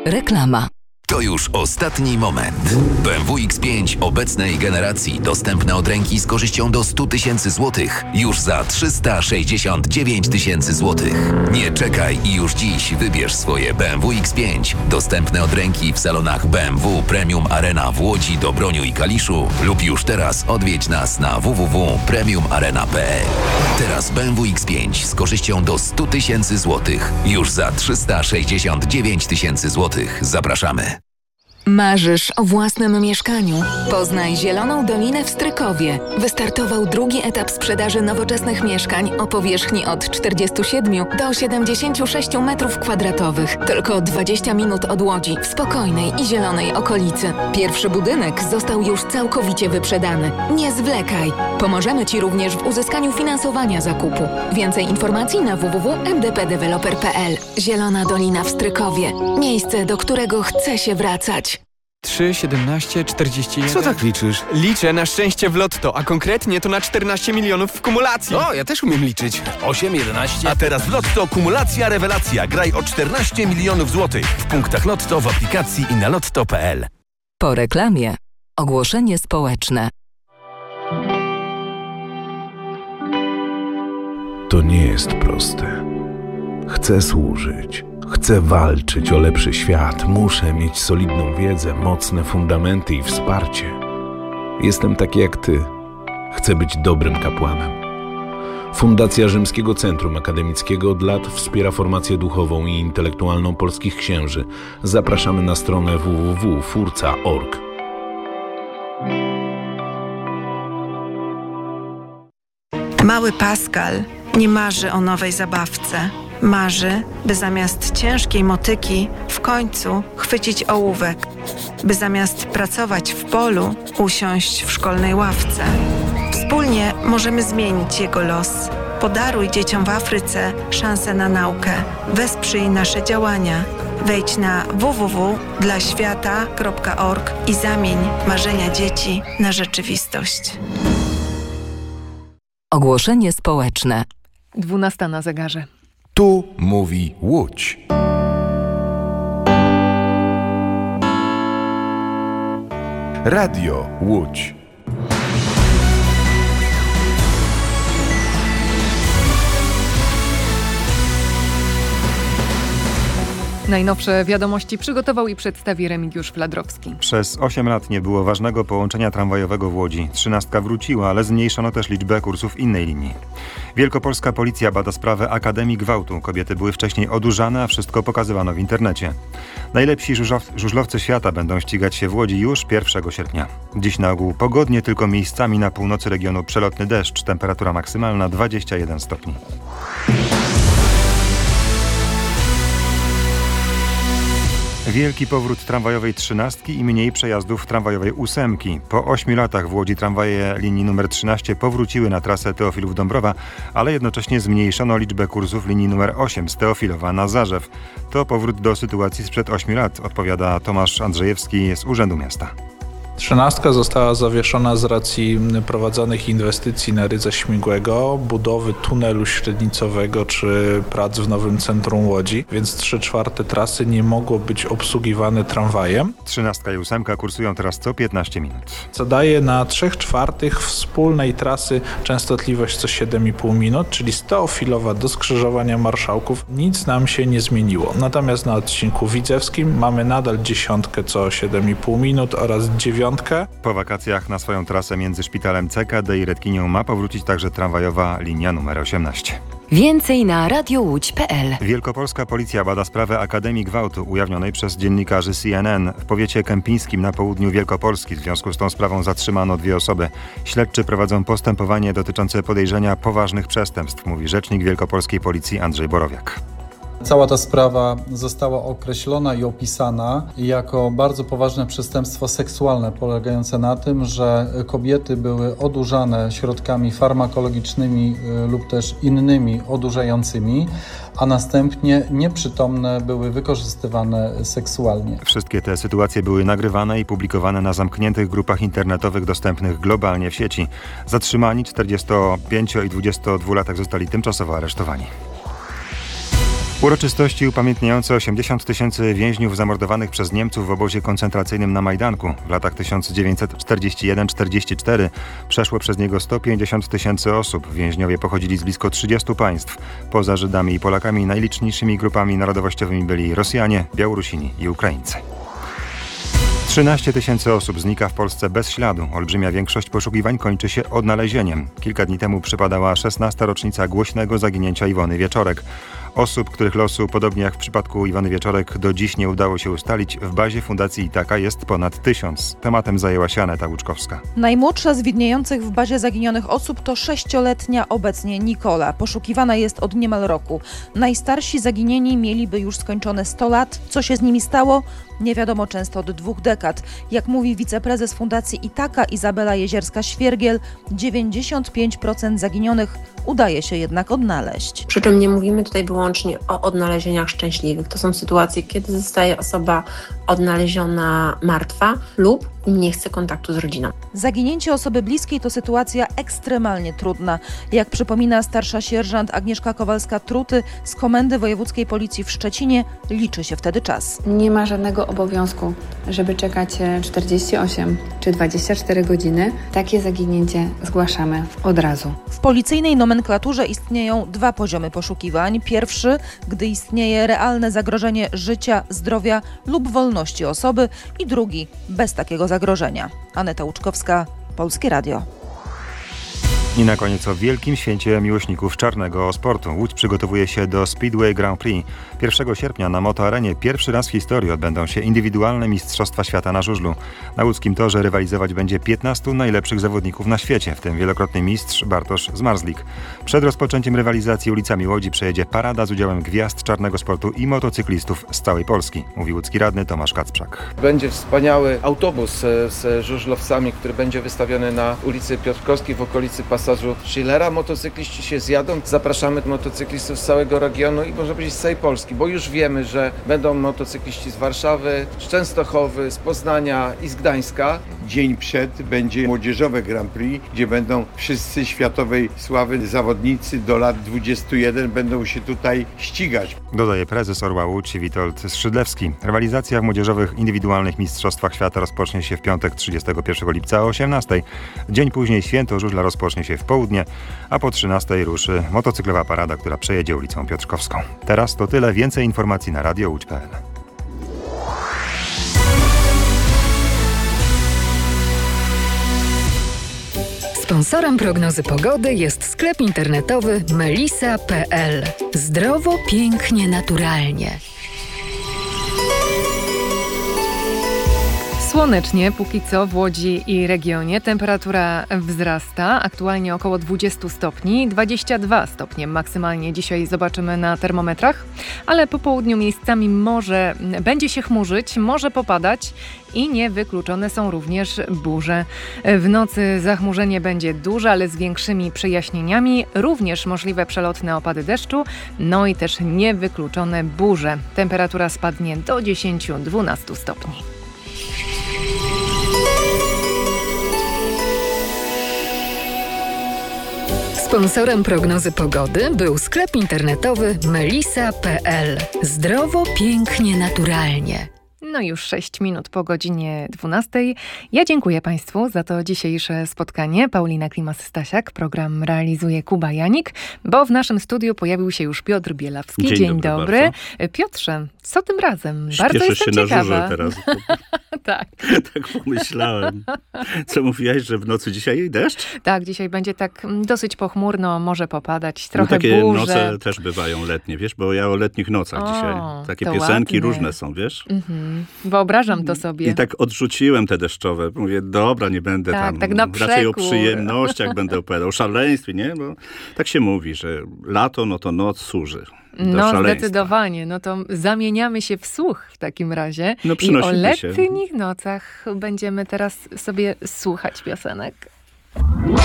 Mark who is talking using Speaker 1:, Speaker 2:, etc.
Speaker 1: Reklama.
Speaker 2: To już ostatni moment. BMW X5 obecnej generacji dostępne od ręki z korzyścią do 100 tysięcy złotych już za 369 tysięcy złotych. Nie czekaj i już dziś wybierz swoje BMW X5 dostępne od ręki w salonach BMW Premium Arena w Łodzi, Dobroniu i Kaliszu lub już teraz odwiedź nas na www.premiumarena.pl. Teraz BMW X5 z korzyścią do 100 tysięcy złotych już za 369 tysięcy złotych. Zapraszamy.
Speaker 1: Marzysz o własnym mieszkaniu? Poznaj Zieloną Dolinę w Strykowie. Wystartował drugi etap sprzedaży nowoczesnych mieszkań o powierzchni od 47 do 76 m2. Tylko 20 minut od Łodzi, w spokojnej i zielonej okolicy. Pierwszy budynek został już całkowicie wyprzedany. Nie zwlekaj! Pomożemy Ci również w uzyskaniu finansowania zakupu. Więcej informacji na www.mdpdeveloper.pl. Zielona Dolina w Strykowie. Miejsce, do którego chce się wracać.
Speaker 3: 3, 17, 41...
Speaker 4: Co tak liczysz?
Speaker 3: Liczę na szczęście w lotto, a konkretnie to na 14 milionów w kumulacji.
Speaker 4: O, ja też umiem liczyć. 8, 11...
Speaker 5: A teraz w Lotto kumulacja rewelacja. Graj o 14 milionów złotych. W punktach Lotto, w aplikacji i na lotto.pl.
Speaker 1: Po reklamie. Ogłoszenie społeczne.
Speaker 6: To nie jest proste. Chcę służyć. Chcę walczyć o lepszy świat. Muszę mieć solidną wiedzę, mocne fundamenty i wsparcie. Jestem taki jak ty. Chcę być dobrym kapłanem. Fundacja Rzymskiego Centrum Akademickiego od lat wspiera formację duchową i intelektualną polskich księży. Zapraszamy na stronę www.furca.org.
Speaker 7: Mały Pascal nie marzy o nowej zabawce. Marzy, by zamiast ciężkiej motyki w końcu chwycić ołówek, by zamiast pracować w polu usiąść w szkolnej ławce. Wspólnie możemy zmienić jego los. Podaruj dzieciom w Afryce szansę na naukę. Wesprzyj nasze działania. Wejdź na www.dlaświata.org i zamień marzenia dzieci na rzeczywistość.
Speaker 1: Ogłoszenie społeczne.
Speaker 8: 12 na zegarze.
Speaker 5: Tu mówi Łódź. Radio Łódź.
Speaker 8: Najnowsze wiadomości przygotował i przedstawi Remigiusz Fladrowski.
Speaker 9: Przez 8 lat nie było ważnego połączenia tramwajowego w Łodzi. 13 wróciła, ale zmniejszono też liczbę kursów innej linii. Wielkopolska policja bada sprawę Akademii Gwałtu. Kobiety były wcześniej odurzane, a wszystko pokazywano w internecie. Najlepsi żużlowcy świata będą ścigać się w Łodzi już 1 sierpnia. Dziś na ogół pogodnie, tylko miejscami na północy regionu przelotny deszcz. Temperatura maksymalna 21 stopni. Wielki powrót tramwajowej 13 i mniej przejazdów tramwajowej 8. Po 8 latach w Łodzi tramwaje linii numer 13 powróciły na trasę Teofilów-Dąbrowa, ale jednocześnie zmniejszono liczbę kursów linii numer 8 z Teofilowa na Zarzew. To powrót do sytuacji sprzed 8 lat, odpowiada Tomasz Andrzejewski z Urzędu Miasta.
Speaker 10: 13 została zawieszona z racji prowadzonych inwestycji na Rydze Śmigłego, budowy tunelu średnicowego czy prac w nowym centrum Łodzi, więc 3/4 trasy nie mogło być obsługiwane tramwajem.
Speaker 9: 13 i 8 kursują teraz co 15 minut.
Speaker 10: Co daje na 3/4 wspólnej trasy częstotliwość co 7,5 minut, czyli z Teofilowa do skrzyżowania Marszałków nic nam się nie zmieniło. Natomiast na odcinku widzewskim mamy nadal 10 co 7,5 minut oraz 9.
Speaker 9: Po wakacjach na swoją trasę między szpitalem CKD i Redkinią ma powrócić także tramwajowa linia numer 18.
Speaker 1: Więcej na radiołódź.pl.
Speaker 9: Wielkopolska policja bada sprawę Akademii Gwałtu ujawnionej przez dziennikarzy CNN w powiecie kępińskim na południu Wielkopolski. W związku z tą sprawą zatrzymano 2 osoby. Śledczy prowadzą postępowanie dotyczące podejrzenia poważnych przestępstw, mówi rzecznik wielkopolskiej policji Andrzej Borowiak.
Speaker 11: Cała ta sprawa została określona i opisana jako bardzo poważne przestępstwo seksualne, polegające na tym, że kobiety były odurzane środkami farmakologicznymi lub też innymi odurzającymi, a następnie nieprzytomne były wykorzystywane seksualnie.
Speaker 9: Wszystkie te sytuacje były nagrywane i publikowane na zamkniętych grupach internetowych dostępnych globalnie w sieci. Zatrzymani 45- i 22-latek zostali tymczasowo aresztowani. Uroczystości upamiętniające 80 000 więźniów zamordowanych przez Niemców w obozie koncentracyjnym na Majdanku w latach 1941-44 przeszło przez niego 150 000 osób. Więźniowie pochodzili z blisko 30 państw. Poza Żydami i Polakami najliczniejszymi grupami narodowościowymi byli Rosjanie, Białorusini i Ukraińcy. 13 000 osób znika w Polsce bez śladu. Olbrzymia większość poszukiwań kończy się odnalezieniem. Kilka dni temu przypadała 16. rocznica głośnego zaginięcia Iwony Wieczorek. Osób, których losu, podobnie jak w przypadku Iwony Wieczorek, do dziś nie udało się ustalić, w bazie Fundacji Itaka jest ponad 1000. Tematem zajęła się Aneta Łuczkowska.
Speaker 12: Najmłodsza z widniejących w bazie zaginionych osób to 6-letnia obecnie Nikola. Poszukiwana jest od niemal roku. Najstarsi zaginieni mieliby już skończone 100 lat. Co się z nimi stało? Nie wiadomo często od 2 dekad. Jak mówi wiceprezes Fundacji Itaka Izabela Jezierska-Świergiel, 95% zaginionych udaje się jednak odnaleźć.
Speaker 13: Przy czym nie mówimy tutaj wyłącznie o odnalezieniach szczęśliwych. To są sytuacje, kiedy zostaje osoba odnaleziona martwa lub nie chce kontaktu z rodziną.
Speaker 12: Zaginięcie osoby bliskiej to sytuacja ekstremalnie trudna. Jak przypomina starsza sierżant Agnieszka Kowalska-Truty z Komendy Wojewódzkiej Policji w Szczecinie, liczy się wtedy czas.
Speaker 14: Nie ma żadnego obowiązku, żeby czekać 48 czy 24 godziny. Takie zaginięcie zgłaszamy od razu.
Speaker 12: W policyjnej nomenklaturze istnieją 2 poziomy poszukiwań. Pierwszy, gdy istnieje realne zagrożenie życia, zdrowia lub wolności osoby, i drugi, bez takiego zagrożenia. Aneta Łuczkowska, Polskie Radio.
Speaker 9: I na koniec o wielkim święcie miłośników czarnego sportu. Łódź przygotowuje się do Speedway Grand Prix. 1 sierpnia na motoarenie pierwszy raz w historii odbędą się indywidualne Mistrzostwa Świata na żużlu. Na łódzkim torze rywalizować będzie 15 najlepszych zawodników na świecie, w tym wielokrotny mistrz Bartosz Zmarzlik. Przed rozpoczęciem rywalizacji ulicami Łodzi przejedzie parada z udziałem gwiazd czarnego sportu i motocyklistów z całej Polski, mówi łódzki radny Tomasz Kacprzak.
Speaker 15: Będzie wspaniały autobus z żużlowcami, który będzie wystawiony na ulicy Piotrkowskiej w okolicy pasażu Schillera. Motocykliści się zjadą. Zapraszamy motocyklistów z całego regionu i może być z całej Polski, bo już wiemy, że będą motocykliści z Warszawy, z Częstochowy, z Poznania i z Gdańska.
Speaker 16: Dzień przed będzie młodzieżowe Grand Prix, gdzie będą wszyscy światowej sławy zawodnicy do lat 21 będą się tutaj ścigać.
Speaker 9: Dodaje prezes Orła Łódź Witold Skrzydlewski. Rywalizacja w młodzieżowych indywidualnych Mistrzostwach Świata rozpocznie się w piątek 31 lipca o 18:00. Dzień później święto żużla rozpocznie się w południe, a po 13:00 ruszy motocyklowa parada, która przejedzie ulicą Piotrkowską. Teraz to tyle. Więcej informacji na radiołódź.pl.
Speaker 1: Sponsorem prognozy pogody jest sklep internetowy melisa.pl. Zdrowo, pięknie, naturalnie.
Speaker 8: Słonecznie póki co w Łodzi i regionie. Temperatura wzrasta, aktualnie około 20 stopni, 22 stopnie maksymalnie dzisiaj zobaczymy na termometrach, ale po południu miejscami będzie się chmurzyć, może popadać i niewykluczone są również burze. W nocy zachmurzenie będzie duże, ale z większymi przejaśnieniami, również możliwe przelotne opady deszczu, no i też niewykluczone burze. Temperatura spadnie do 10-12 stopni.
Speaker 1: Sponsorem prognozy pogody był sklep internetowy melisa.pl. Zdrowo, pięknie, naturalnie.
Speaker 8: No już 6 minut po godzinie 12:00. Ja dziękuję Państwu za to dzisiejsze spotkanie. Paulina Klimas-Stasiak, program realizuje Kuba Janik, bo w naszym studiu pojawił się już Piotr Bielawski. Dzień dobry. Piotrze, co tym razem? Bardzo jestem ciekawa.
Speaker 17: Teraz.
Speaker 8: Tak.
Speaker 17: Tak pomyślałem. Co mówiłaś, że w nocy dzisiaj deszcz?
Speaker 8: Tak, dzisiaj będzie tak dosyć pochmurno, może popadać, trochę
Speaker 17: takie
Speaker 8: burze.
Speaker 17: Noce też bywają letnie, wiesz, bo ja o letnich nocach dzisiaj. Takie piosenki
Speaker 8: ładne.
Speaker 17: Różne są, wiesz?
Speaker 8: Wyobrażam to sobie.
Speaker 17: I tak odrzuciłem te deszczowe. Mówię, dobra, nie będę
Speaker 8: tak na
Speaker 17: raczej o przyjemnościach będę opowiadał, o szaleństwie, nie? Bo tak się mówi, że lato, no to noc służy.
Speaker 8: No zdecydowanie, no to zamieniamy się w słuch w takim razie.
Speaker 17: No,
Speaker 8: i o letnich nocach będziemy teraz sobie słuchać piosenek.